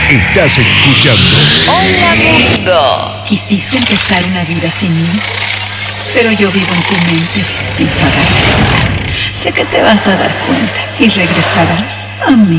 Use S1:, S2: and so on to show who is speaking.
S1: Estás escuchando.
S2: ¡Hola, mundo!
S3: Quisiste empezar una vida sin mí, pero yo vivo en tu mente sin pagar. Sé que te vas a dar cuenta y regresarás a mí.